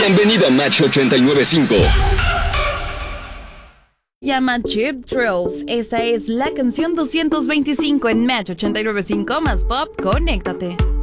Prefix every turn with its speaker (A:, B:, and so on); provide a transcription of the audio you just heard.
A: Bienvenido a Match 89.5.
B: Llama Cheap Thrills. Esta es la canción 225 en Match 89.5 más Pop. Conéctate.